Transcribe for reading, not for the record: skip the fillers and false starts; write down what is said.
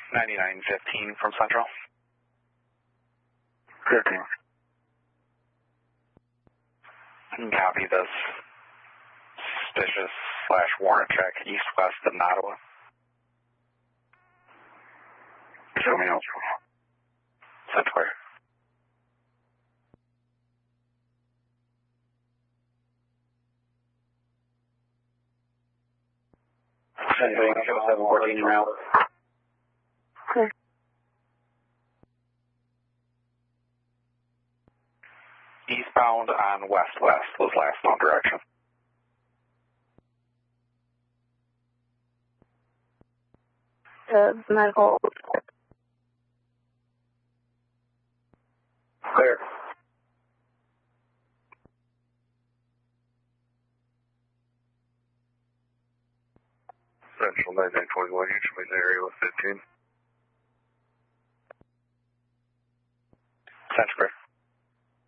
9915 from Central. 15. Copy this suspicious / warrant check east-west of Nottawa. Show me else. Central. Central, show 714 route. Okay. Eastbound on west-west was last known direction. Medical. Clear. Central 9921, you should be in the area with 15. Central.